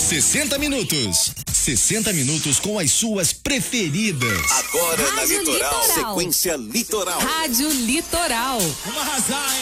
60 minutos. 60 minutos com as suas preferidas. Agora na Rádio Litoral. Litoral. Sequência Litoral. Rádio Litoral. Vamos arrasar, hein?